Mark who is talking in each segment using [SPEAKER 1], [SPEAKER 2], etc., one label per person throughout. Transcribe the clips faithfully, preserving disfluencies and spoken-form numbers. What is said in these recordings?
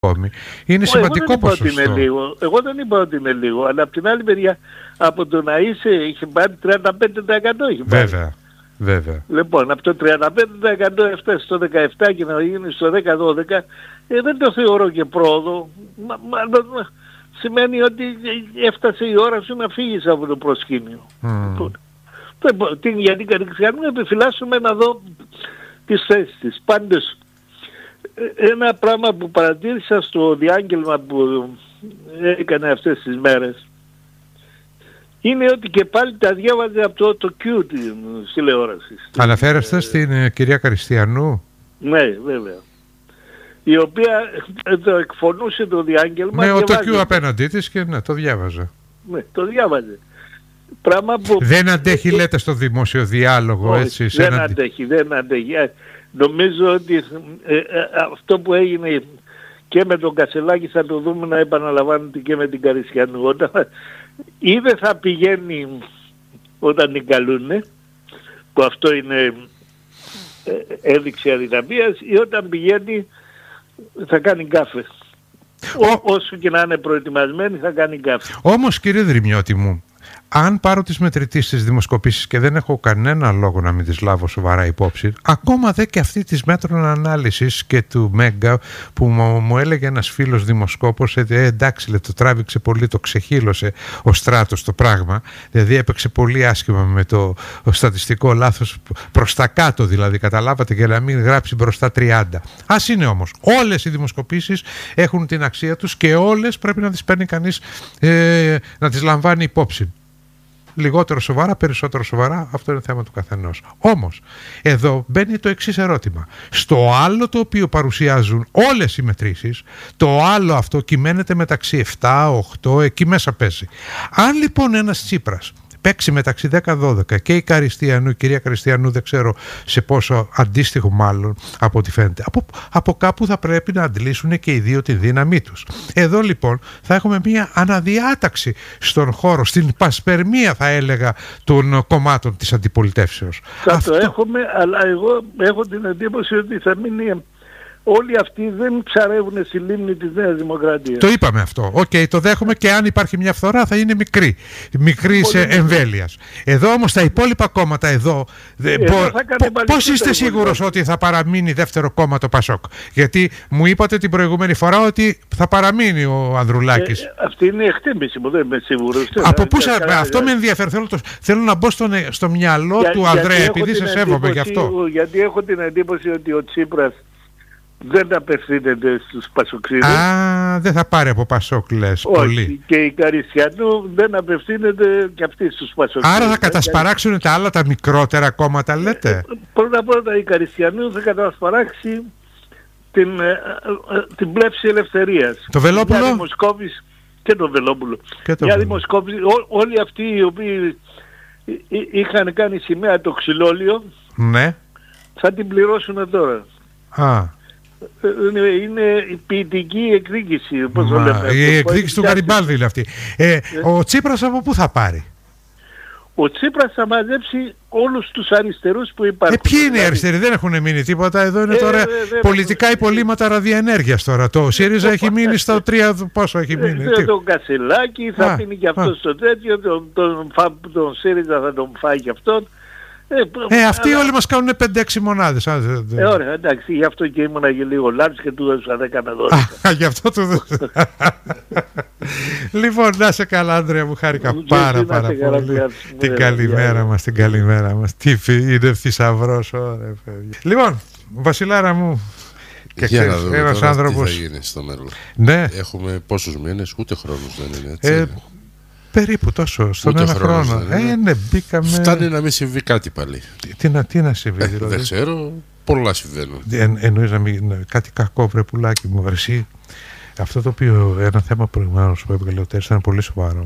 [SPEAKER 1] Είναι σημαντικό ποσοστό.
[SPEAKER 2] Είναι λίγο. Εγώ δεν είπα ότι είναι λίγο, αλλά από την άλλη μεριά από το να είσαι είχε πάρει τριάντα πέντε τοις εκατό.
[SPEAKER 1] Βέβαια, βέβαια.
[SPEAKER 2] Λοιπόν, από το τριάντα πέντε τοις εκατό έφτασε στο δεκαεπτά και να γίνει στο δέκα δώδεκα, ε, δεν το θεωρώ και πρόοδο. Μα, μα, μα, σημαίνει ότι έφτασε η ώρα σου να φύγεις από το προσκήνιο. Mm. Γιατί Καριστιανού επιφυλάσσουμε να δω τις θέσεις της. Πάντως, ένα πράγμα που παρατήρησα στο διάγγελμα που έκανε αυτές τις μέρες είναι ότι και πάλι τα διάβαζε από το, το Q της τηλεόρασης.
[SPEAKER 1] Αναφέρεστε στην ε, κυρία Καριστιανού.
[SPEAKER 2] Ναι, βέβαια. Η οποία το εκφωνούσε το διάγγελμα.
[SPEAKER 1] Ναι, το Q απέναντί της και ναι, το διάβαζε.
[SPEAKER 2] Ναι, το διάβαζε. Πράγμα που...
[SPEAKER 1] Δεν αντέχει, λέτε, στο δημόσιο διάλογο, έτσι.
[SPEAKER 2] Όχι, δεν αντέχει, αντέχει, δεν αντέχει. Νομίζω ότι ε, ε, αυτό που έγινε και με τον Κασελάκη θα το δούμε να επαναλαμβάνεται και με την Καριστιανού. Όταν, ή δεν θα πηγαίνει όταν την καλούνε, που αυτό είναι ε, έδειξη αδυναμίας, ή όταν πηγαίνει θα κάνει γκάφε. Ό, όσο και να είναι προετοιμασμένη θα κάνει γκάφε.
[SPEAKER 1] Όμως, κύριε Δρυμιώτη μου, αν πάρω τις μετρητήσεις της δημοσκοπήσεις και δεν έχω κανένα λόγο να μην τις λάβω σοβαρά υπόψη, ακόμα δε και αυτή της μέτρων ανάλυσης και του Μέγκα που μου, μου έλεγε ένας φίλος δημοσκόπος, ε, εντάξει, λέει, το τράβηξε πολύ, το ξεχύλωσε ο Στράτος το πράγμα, δηλαδή έπαιξε πολύ άσχημα με το στατιστικό λάθος προς τα κάτω, δηλαδή, καταλάβατε, για να μην γράψει μπροστά τριάντα. Ας είναι όμως, όλες οι δημοσκοπήσεις έχουν την αξία τους και όλες πρέπει να τις παίρνει κανείς, ε, να τις λαμβάνει υπόψη. Λιγότερο σοβαρά, περισσότερο σοβαρά, αυτό είναι θέμα του καθενός. Όμως, εδώ μπαίνει το εξής ερώτημα. Στο άλλο το οποίο παρουσιάζουν όλες οι μετρήσεις, το άλλο αυτό κυμαίνεται μεταξύ επτά, οκτώ, εκεί μέσα πέσει. Αν λοιπόν ένας Τσίπρας παίξει μεταξύ δέκα δώδεκα και η Καριστιανού, η κυρία Καριστιανού δεν ξέρω σε πόσο αντίστοιχο μάλλον από ό,τι φαίνεται, από, από κάπου θα πρέπει να αντλήσουν και οι δύο τη δύναμή τους. Εδώ λοιπόν θα έχουμε μια αναδιάταξη στον χώρο, στην πασπερμία θα έλεγα των κομμάτων της αντιπολιτεύσεως.
[SPEAKER 2] Θα
[SPEAKER 1] Αυτό...
[SPEAKER 2] το έχουμε, αλλά εγώ έχω την εντύπωση ότι θα μείνει... Όλοι αυτοί δεν ψαρεύουν στη λίμνη της Νέας Δημοκρατίας.
[SPEAKER 1] Το είπαμε αυτό. Οκ, okay, το δέχομαι και αν υπάρχει μια φθορά θα είναι μικρή. Μικρή σε εμβέλειας. Εδώ όμως τα υπόλοιπα κόμματα εδώ... Ε, μπο... Πώς είστε σίγουρος ότι θα παραμείνει δεύτερο κόμμα το Πασόκ? Γιατί μου είπατε την προηγούμενη φορά ότι θα παραμείνει ο Ανδρουλάκης.
[SPEAKER 2] Ε, αυτή είναι η εκτίμηση μου, δεν είμαι σίγουρος.
[SPEAKER 1] Από πού σας... Αυτό με ενδιαφέρει. Θέλω, το... Θέλω να μπω στο, στο μυαλό Για, του Ανδρέα, επειδή σε σέβομαι γι' αυτό.
[SPEAKER 2] Γιατί έχω την εντύπωση ότι ο Τσίπρας δεν απευθύνεται στους Πασοξίδες.
[SPEAKER 1] Α, δεν θα πάρει από Πασόκ, λες.
[SPEAKER 2] Όχι,
[SPEAKER 1] πολύ.
[SPEAKER 2] Και η Καριστιανού δεν απευθύνεται και αυτή στους Πασοξίδες.
[SPEAKER 1] Άρα θα κατασπαράξουν τα άλλα τα μικρότερα κόμματα, λέτε.
[SPEAKER 2] Ε, πρώτα πρώτα η Καριστιανού θα κατασπαράξει την, ε, ε, την πλεύση ελευθερίας.
[SPEAKER 1] Το Βελόπουλο.
[SPEAKER 2] Μια δημοσκόπηση και το Βελόπουλο.
[SPEAKER 1] Και το
[SPEAKER 2] Μια
[SPEAKER 1] Βελόπουλο.
[SPEAKER 2] δημοσκόπηση, ό, όλοι αυτοί οι οποίοι είχαν κάνει σημαία το ξυλόλιο,
[SPEAKER 1] ναι,
[SPEAKER 2] θα την πληρώσουν τώρα.
[SPEAKER 1] Α.
[SPEAKER 2] Είναι, είναι η ποιητική εκδίκηση. Πώς
[SPEAKER 1] Μα,
[SPEAKER 2] το λέμε,
[SPEAKER 1] η εκδίκηση του Γαριμπάλδη είναι αυτή. Ε, ε. Ο Τσίπρας από πού θα πάρει?
[SPEAKER 2] Ο Τσίπρας θα μαζέψει όλους τους αριστερούς που υπάρχουν.
[SPEAKER 1] Ε, ποιοι είναι οι αριστεροί? Δεν έχουν μείνει τίποτα. Εδώ είναι ε, τώρα ε, ε, πολιτικά ε, υπολείμματα ραδιενέργειας τώρα. Το ΣΥΡΙΖΑ ε, έχει μείνει στο τρία. Πόσο έχει μείνει?
[SPEAKER 2] Ε, τον Κασελάκη θα μείνει και αυτό στο τέτοιο. Τον, τον, τον, τον ΣΥΡΙΖΑ θα τον φάει και αυτόν.
[SPEAKER 1] Ε, ε, αυτοί αλλά... όλοι μας κάνουν πέντε έξι μονάδες. Α, δε, δε.
[SPEAKER 2] Ε, ωραία, εντάξει, γι' αυτό και ήμουνα και λίγο λάρτς και του έδωσα δέκα με δώδεκα.
[SPEAKER 1] Α, γι' αυτό του έδωσα. Λοιπόν, να σε καλά, Άντρεα, μου χάρηκα πάρα πάρα πολύ. Καλά, την καλημέρα μας, την καλημέρα μας. Τι είναι θησαυρός, ωραία παιδιά. Λοιπόν, Βασιλάρα μου,
[SPEAKER 3] και για ξέρεις, να δούμε ένας τώρα άνθρωπος... τι θα γίνει στο μέλλον.
[SPEAKER 1] Ναι.
[SPEAKER 3] Έχουμε πόσους μήνες, ούτε χρόνος δεν είναι, έτσι.
[SPEAKER 1] Ε, περίπου τόσο, στον
[SPEAKER 3] ούτε
[SPEAKER 1] ένα χρόνο. Ε, ναι, μπήκαμε...
[SPEAKER 3] Φτάνει να μην συμβεί κάτι πάλι.
[SPEAKER 1] Τι, τι, να, τι να συμβεί,
[SPEAKER 3] ε,
[SPEAKER 1] δηλαδή.
[SPEAKER 3] Δεν ξέρω, πολλά συμβαίνουν.
[SPEAKER 1] Ε, εννοείς να μην... Κάτι κακό, βρε πουλάκι μου, εσύ. Αυτό το οποίο, ένα θέμα προηγουμένως που έβγαλε ο Τέρης ήταν πολύ σοβαρό.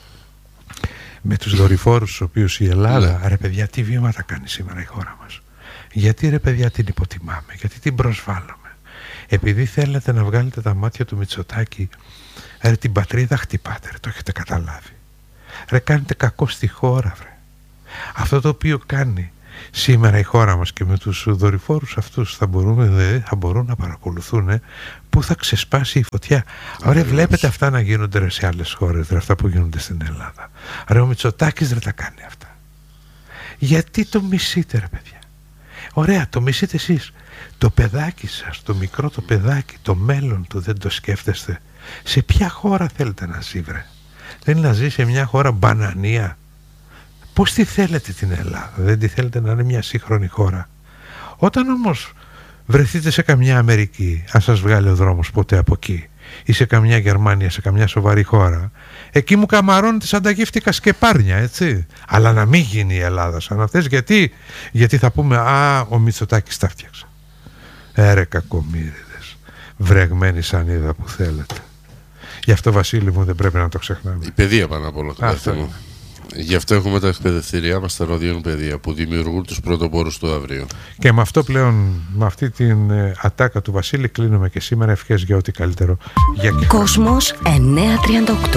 [SPEAKER 1] Με τους δορυφόρους τους οποίους η Ελλάδα, ναι. Ρε παιδιά, τι βήματα κάνει σήμερα η χώρα μας. Γιατί ρε παιδιά την υποτιμάμε, γιατί την προσβάλλουμε. Επειδή θέλετε να βγάλετε τα μάτια του Μητσοτάκη, ρε την πατρίδα χτυπάτε, ρε, το έχετε καταλάβει. Ρε κάνετε κακό στη χώρα, βρε. Αυτό το οποίο κάνει σήμερα η χώρα μας και με τους δορυφόρους αυτούς θα, μπορούμε, θα μπορούν να παρακολουθούν πού θα ξεσπάσει η φωτιά. Ωραία, βλέπετε αυτά να γίνονται σε άλλες χώρες, ρε, αυτά που γίνονται στην Ελλάδα. Ωραία, ο Μητσοτάκης δεν τα κάνει αυτά. Γιατί το μισείτε, ρε παιδιά? Ωραία, το μισείτε εσείς. Το παιδάκι σας, το μικρό το παιδάκι, το μέλλον του δεν το σκέφτεστε? Σε ποια χώρα θέλετε να ζει, βρε? Δεν είναι να ζει σε μια χώρα μπανανία? Πώς τη θέλετε την Ελλάδα? Δεν τη θέλετε να είναι μια σύγχρονη χώρα? Όταν όμως βρεθείτε σε καμιά Αμερική, αν σας βγάλει ο δρόμος ποτέ από εκεί, ή σε καμιά Γερμανία, σε καμιά σοβαρή χώρα, εκεί μου καμαρώνετε σαν τα γύφτικα σκεπάρνια, έτσι. Αλλά να μην γίνει η Ελλάδα σαν αυτές. Γιατί, γιατί θα πούμε, α, ο Μητσοτάκης τα φτιάξε. Έρε κακομοίριδες, βρεγμένοι σανίδα που θέλετε. Γι' αυτό, Βασίλη μου, δεν πρέπει να το ξεχνάμε.
[SPEAKER 3] Η παιδεία πάνω απ' όλα. Γι' αυτό έχουμε τα εκπαιδευτήριά μας, τα ροδιών παιδεία, που δημιουργούν τους πρωτοπόρους του αύριο.
[SPEAKER 1] Και με αυτό πλέον, με αυτή την ε, ατάκα του Βασίλη, κλείνουμε και σήμερα. Ευχές για ό,τι καλύτερο. Για και...
[SPEAKER 4] Κόσμος εννιακόσια τριάντα οκτώ.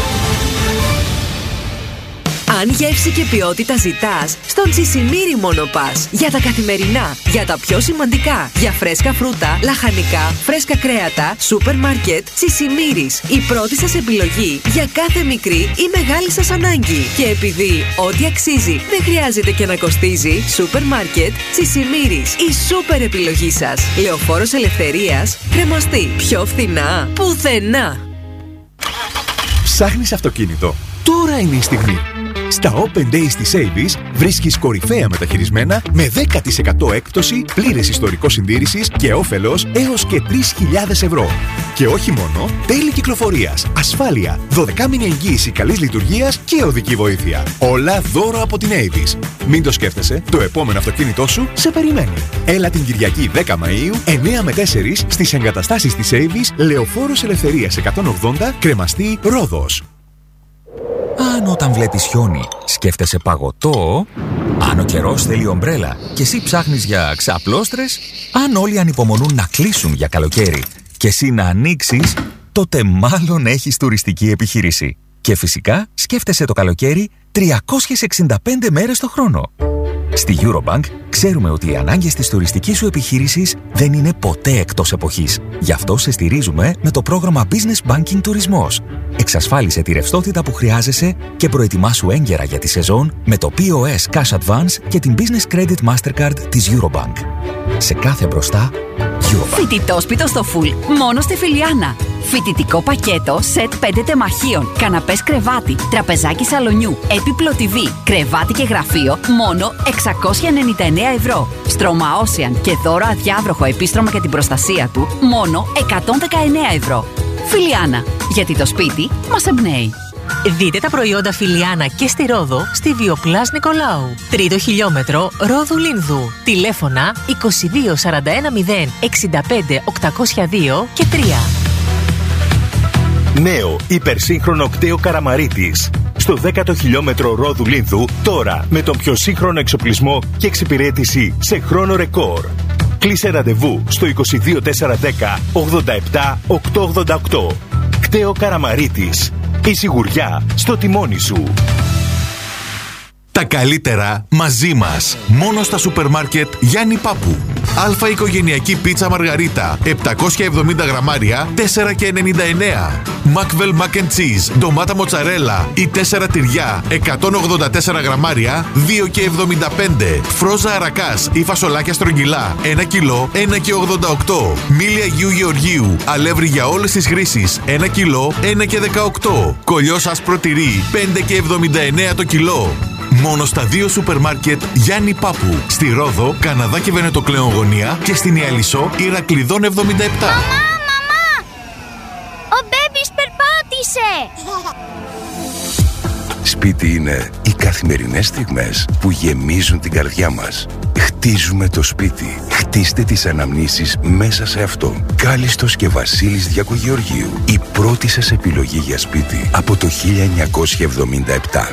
[SPEAKER 4] Αν γεύση και ποιότητα ζητάς, στον Τσισιμίρι μόνο πας. Για τα καθημερινά, για τα πιο σημαντικά, για φρέσκα φρούτα, λαχανικά, φρέσκα κρέατα, σούπερ μάρκετ, Τσισιμίρις. Η πρώτη σας επιλογή για κάθε μικρή ή μεγάλη σας ανάγκη. Και επειδή ό,τι αξίζει δεν χρειάζεται και να κοστίζει, σούπερ μάρκετ, Τσισιμίρις. Η σούπερ επιλογή σας. Λεωφόρος Ελευθερίας, Κρεμαστή. Πιο φθηνά, πουθενά.
[SPEAKER 5] Ψάχνεις αυτοκίνητο? Τώρα είναι η στιγμή. Στα Open Days της Avis βρίσκεις κορυφαία μεταχειρισμένα με δέκα τοις εκατό έκπτωση, πλήρες ιστορικό συντήρησης και όφελος έως και τρεις χιλιάδες ευρώ. Και όχι μόνο, τέλη κυκλοφορίας, ασφάλεια, δωδεκάμηνη εγγύηση καλής λειτουργίας και οδική βοήθεια. Όλα δώρο από την Avis. Μην το σκέφτεσαι, το επόμενο αυτοκίνητό σου σε περιμένει. Έλα την Κυριακή δέκα Μαΐου, εννιά με τέσσερα στις εγκαταστάσεις της Avis, Λεωφόρος Ελευθερίας εκατόν ογδόντα, Κρεμαστή, Ρόδος.
[SPEAKER 6] Αν όταν βλέπεις χιόνι σκέφτεσαι παγωτό, αν ο καιρός θέλει ομπρέλα και εσύ ψάχνεις για ξαπλώστρες, αν όλοι ανυπομονούν να κλείσουν για καλοκαίρι και εσύ να ανοίξεις, τότε μάλλον έχεις τουριστική επιχείρηση. Και φυσικά σκέφτεσαι το καλοκαίρι τριακόσιες εξήντα πέντε μέρες το χρόνο. Στη Eurobank ξέρουμε ότι οι ανάγκες της τουριστικής σου επιχείρησης δεν είναι ποτέ εκτός εποχής. Γι' αυτό σε στηρίζουμε με το πρόγραμμα Business Banking Τουρισμός. Εξασφάλισε τη ρευστότητα που χρειάζεσαι και προετοιμάσου έγκαιρα για τη σεζόν με το πι ο ες Cash Advance και την Business Credit Mastercard της Eurobank. Σε κάθε μπροστά, Eurobank.
[SPEAKER 7] Φοιτητόσπιτο στο Full, μόνο στη Φιλιάνα. Φοιτητικό πακέτο, σετ πέντε τεμαχίων, καναπές κρεβάτι, τραπεζάκι σαλονιού, έπιπλο τι βι, κρεβάτι και γραφείο, μόνο εξακόσια ενενήντα εννέα ευρώ. Στρώμα Ocean και δώρο αδιάβροχο επίστρωμα για την προστασία του, μόνο εκατόν δεκαεννέα ευρώ. Φιλιάνα, γιατί το σπίτι μας εμπνέει.
[SPEAKER 8] Δείτε τα προϊόντα Φιλιάνα και στη Ρόδο στη Βιοπλάς Νικολάου. Τρίτο χιλιόμετρο Ρόδου Λίνδου. Τηλέφωνα είκοσι δύο σαράντα ένα μηδέν εξήντα πέντε οκτακόσια δύο και τρία.
[SPEAKER 5] Νέο υπερσύγχρονο κτέο Καραμαρίτης. Στο δέκατο χιλιόμετρο Ρόδου Λίνδου, τώρα με τον πιο σύγχρονο εξοπλισμό και εξυπηρέτηση σε χρόνο ρεκόρ. Κλείσε ραντεβού στο είκοσι δύο τετρακόσια δέκα ογδόντα επτά οκτακόσια ογδόντα οκτώ. Κτέο Καραμαρίτης. Η σιγουριά στο τιμόνι σου.
[SPEAKER 9] Τα καλύτερα μαζί μας. Μόνο στα σούπερ μάρκετ Γιάννη Πάπου. Αλφα οικογενειακή πίτσα Μαργαρίτα επτακόσια εβδομήντα γραμμάρια τέσσερα και ενενήντα εννέα. Μακβέλ Mac and Cheese ντομάτα μοτσαρέλα ή τέσσερα τυριά εκατόν ογδόντα τέσσερα γραμμάρια δύο και εβδομήντα πέντε. Φρόζα αρακάς ή φασολάκια στρογγυλά ένα κιλό ένα και ογδόντα οκτώ. Μίλια Αγίου Γεωργίου αλεύρι για όλες τις χρήσεις ένα κιλό ένα και δεκαοκτώ. Κολλιός άσπρο τυρί πέντε και εβδομήντα εννέα το κιλό. Μόνο στα δύο σούπερ μάρκετ Γιάννη Πάπου. Στη Ρόδο, Καναδά και Βενετοκλέον γωνία και στην Ιαλισσό Ηρακλειδών εβδομήντα επτά.
[SPEAKER 10] Μαμά, μαμά! Ο μπέμπις περπάτησε!
[SPEAKER 11] Σπίτι είναι οι καθημερινές στιγμές που γεμίζουν την καρδιά μας. Χτίζουμε το σπίτι. Χτίστε τις αναμνήσεις μέσα σε αυτό. Κάλιστος και Βασίλης Διακογεωργίου. Η πρώτη σας επιλογή για σπίτι από το χίλια εννιακόσια εβδομήντα επτά.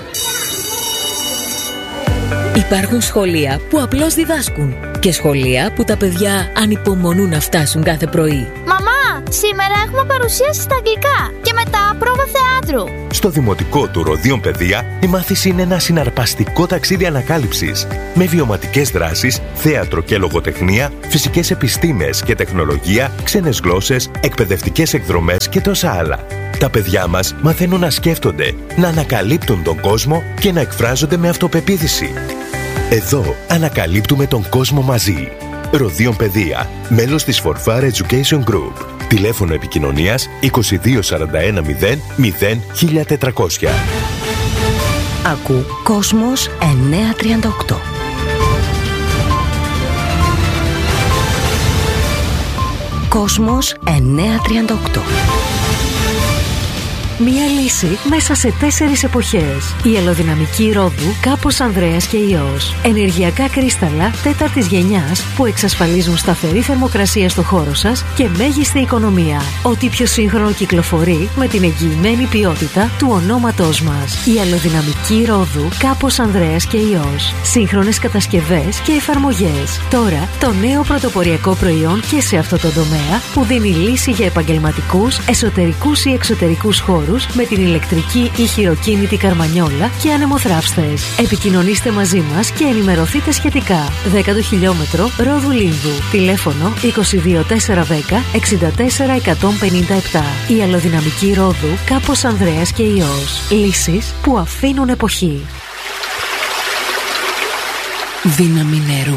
[SPEAKER 4] Υπάρχουν σχολεία που απλώς διδάσκουν και σχολεία που τα παιδιά ανυπομονούν να φτάσουν κάθε πρωί.
[SPEAKER 10] Μαμά, Σήμερα έχουμε παρουσίαση στα αγγλικά και μετά πρόβα θεάτρου.
[SPEAKER 5] Στο Δημοτικό του Ροδίων Παιδεία, η μάθηση είναι ένα συναρπαστικό ταξίδι ανακάλυψης με βιωματικές δράσεις, θέατρο και λογοτεχνία, φυσικές επιστήμες και τεχνολογία, ξένες γλώσσες, εκπαιδευτικές εκδρομές και τόσα άλλα. Τα παιδιά μας μαθαίνουν να σκέφτονται, να ανακαλύπτουν τον κόσμο και να εκφράζονται με αυτοπεποίθηση. Εδώ ανακαλύπτουμε τον κόσμο μαζί. Ροδίων Παιδεία, μέλος της Forfar Education Group. Τηλέφωνο επικοινωνίας είκοσι δύο σαράντα ένα μηδέν μηδέν χίλια τετρακόσια.
[SPEAKER 12] Ακού Κόσμος εννιακόσια τριάντα οκτώ. Κόσμος εννιακόσια τριάντα οκτώ.
[SPEAKER 13] Μία λύση μέσα σε τέσσερις εποχές. Η αλλοδυναμική ρόδου Κάπος Ανδρέας και Υιός. Ενεργειακά κρίσταλα τέταρτης γενιάς που εξασφαλίζουν σταθερή θερμοκρασία στο χώρο σας και μέγιστη οικονομία. Ό,τι πιο σύγχρονο κυκλοφορεί με την εγγυημένη ποιότητα του ονόματός μας. Η αλλοδυναμική ρόδου Κάπος Ανδρέας και Υιός. Σύγχρονες κατασκευές και εφαρμογές. Τώρα το νέο πρωτοποριακό προϊόν και σε αυτό το τομέα που δίνει λύση για επαγγελματικούς, εσωτερικούς ή εξωτερικούς χώρους με την ηλεκτρική ή χειροκίνητη καρμανιόλα και ανεμοθράυστες. Επικοινωνήστε μαζί μας και ενημερωθείτε σχετικά. δέκατο χιλιόμετρο Ρόδου Λίνδου. Τηλέφωνο είκοσι δύο τετρακόσια δέκα εξήντα τέσσερα εκατόν πενήντα επτά. Η αλλοδυναμική ρόδου Κάπος Ανδρέας και Υιός. Λύσεις που αφήνουν εποχή.
[SPEAKER 14] Δύναμη νερού.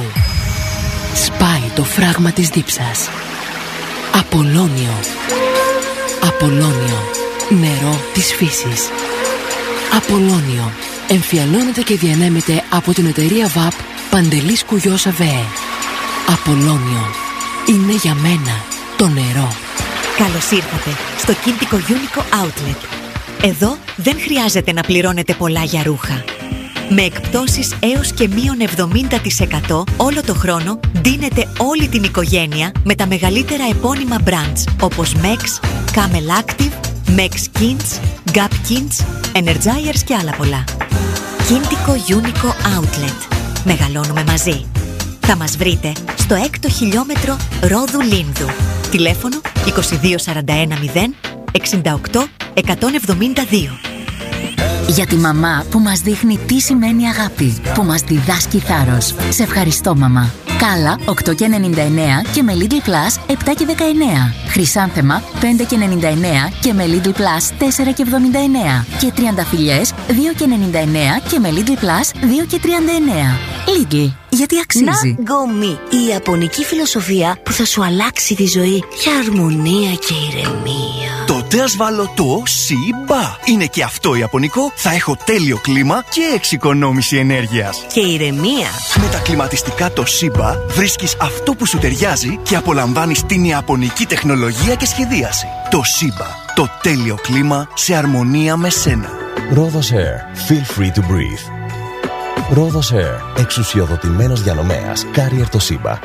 [SPEAKER 14] Σπάει το φράγμα της δίψας. Απολώνιο. Απολώνιο. Νερό της φύσης. Απολώνιο. Εμφιαλώνεται και διανέμεται από την εταιρεία βαπ Παντελής Κουγιός ΑΒΕ. Απολώνιο. Είναι για μένα το νερό.
[SPEAKER 15] Καλώς ήρθατε στο Κίντικο Unico Outlet. Εδώ δεν χρειάζεται να πληρώνετε πολλά για ρούχα. Με εκπτώσεις έως και μείον εβδομήντα τοις εκατό όλο το χρόνο ντύνετε όλη την οικογένεια με τα μεγαλύτερα επώνυμα brands όπως Mex, Camel Active, Mex Kins, Gap Kins, Energizers και άλλα πολλά. Kintiko Unico Outlet. Μεγαλώνουμε μαζί. Θα μας βρείτε στο έκτο χιλιόμετρο Ρόδου Λίνδου. Τηλέφωνο είκοσι δύο σαράντα ένα μηδέν εξήντα οκτώ εκατόν εβδομήντα δύο.
[SPEAKER 16] Για τη μαμά που μας δείχνει τι σημαίνει αγάπη, που μας διδάσκει θάρρος. Σε ευχαριστώ, μαμά. Κάλα οκτώ και ενενήντα εννέα και με Lidl Plus επτά και δεκαεννέα. Χρυσάνθεμα πέντε και ενενήντα εννέα και με Lidl Plus τέσσερα και εβδομήντα εννέα. Και τριανταφυλλιές δύο και ενενήντα εννέα και με Lidl Plus δύο και τριάντα εννέα. Lidl, γιατί αξίζει.
[SPEAKER 12] Nagomi, η ιαπωνική φιλοσοφία που θα σου αλλάξει τη ζωή για αρμονία και ηρεμία.
[SPEAKER 17] Τότε ας βάλω το Shiba. Είναι και αυτό ιαπωνικό. Θα έχω τέλειο κλίμα και εξοικονόμηση ενέργειας.
[SPEAKER 12] Και ηρεμία.
[SPEAKER 17] Με τα κλιματιστικά το Shiba βρίσκεις αυτό που σου ταιριάζει και απολαμβάνεις την ιαπωνική τεχνολογία και σχεδίαση. Το Shiba. Το τέλειο κλίμα σε αρμονία με σένα.
[SPEAKER 5] Rhodos Air. Feel free to breathe. Rhodos Air. Εξουσιοδοτημένος διανομέας. Carrier το Shiba.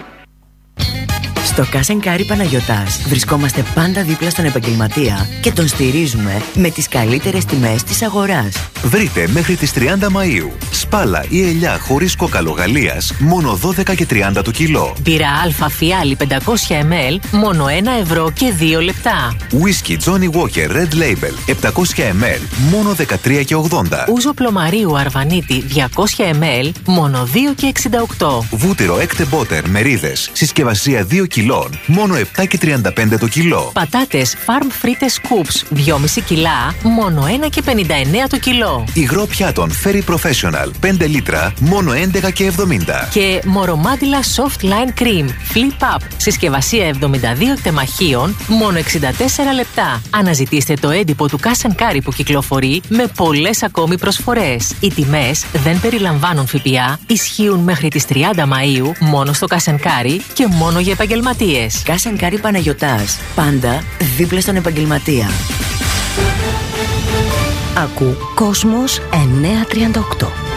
[SPEAKER 15] Στο Cash and Carry Παναγιωτάς βρισκόμαστε πάντα δίπλα στον επαγγελματία και τον στηρίζουμε με τις καλύτερες τιμές της αγοράς.
[SPEAKER 18] Βρείτε μέχρι τις τριάντα Μαΐου σπάλα ή ελιά χωρίς κόκαλο Γαλλίας μόνο δώδεκα και τριάντα το κιλό.
[SPEAKER 8] Μπύρα Αλφα Φιάλι πεντακόσια μιλιλίτρια μόνο ένα ευρώ και δύο λεπτά.
[SPEAKER 18] Whisky Johnny Walker Red Label επτακόσια μιλιλίτρια μόνο δεκατρία και ογδόντα.
[SPEAKER 8] Ούζο Πλωμαρίου Αρβανίτη διακόσια μιλιλίτρια μόνο δύο και εξήντα οκτώ.
[SPEAKER 18] Βούτυρο Ekte Butter μερίδες συσκευασία δύο κιλών μόνο επτά και τριάντα πέντε το κιλό.
[SPEAKER 8] Πατάτες Farm Frites Scoops δυόμισι κιλά μόνο ένα και πενήντα εννέα το κιλό.
[SPEAKER 18] Υγρό πιάτων Ferry Professional πέντε λίτρα μόνο έντεκα και εβδομήντα.
[SPEAKER 8] Και μορομάντιλα Soft Line Cream Flip Up συσκευασία εβδομήντα δύο εκτεμαχίων μόνο εξήντα τέσσερα λεπτά. Αναζητήστε το έντυπο του Cash and Carry που κυκλοφορεί με πολλές ακόμη προσφορές. Οι τιμές δεν περιλαμβάνουν ΦΠΑ, ισχύουν μέχρι τις τριάντα Μαΐου μόνο στο Cash and Carry και μόνο για επαγγελματίες.
[SPEAKER 15] Cash and Carry Παναγιωτάς. Πάντα δίπλα στον επαγγελματία.
[SPEAKER 12] Ακού Κόσμος εννιακόσια τριάντα οκτώ.